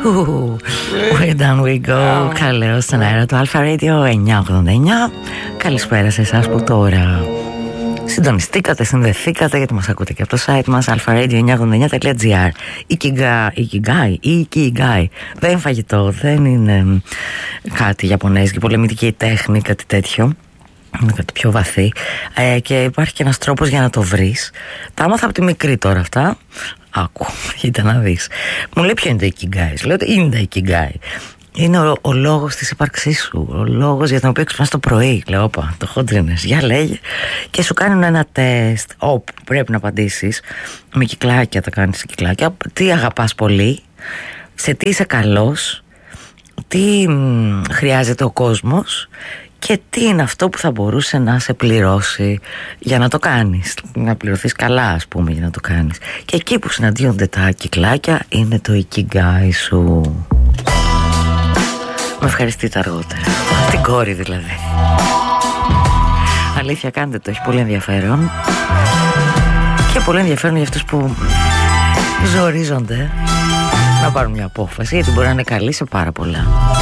Way down we go. Καλώς στον αέρα του Alpha Radio 989. Καλησπέρα σε εσάς που τώρα συντονιστήκατε, συνδεθήκατε, γιατί μας ακούτε και από το site μας alpharadio989.gr. Ikigai δεν είναι φαγητό, δεν είναι κάτι ιαπωνέζικη πολεμητική τέχνη, κάτι τέτοιο. Είναι κάτι πιο βαθύ, και υπάρχει και ένας τρόπος για να το βρεις. Τα άμαθα από τη μικρή τώρα αυτά. Άκου, κοίτα να δεις. Μου λέει ποιο είναι το Ikigai. Λέω ότι είναι το Ikigai. Είναι ο λόγος της ύπαρξής σου, ο λόγος για τον οποίο ξυπνάς το πρωί. Λέω, όπα, το χοντρίνες, για λέγε. Και σου κάνουν ένα τεστ όπου πρέπει να απαντήσεις. Με κυκλάκια τα κάνεις, κυκλάκια. Τι αγαπάς πολύ, σε τι είσαι καλός, τι χρειάζεται ο κόσμος και τι είναι αυτό που θα μπορούσε να σε πληρώσει για να το κάνεις. Να πληρωθείς καλά, ας πούμε, για να το κάνεις. Και εκεί που συναντιόνται τα κυκλάκια είναι το Ikigai σου. Με ευχαριστείτε αργότερα. Την κόρη δηλαδή. Αλήθεια, κάντε το, έχει πολύ ενδιαφέρον. Και πολύ ενδιαφέρον για αυτούς που ζορίζονται να πάρουν μια απόφαση, γιατί μπορεί να είναι καλή σε πάρα πολλά.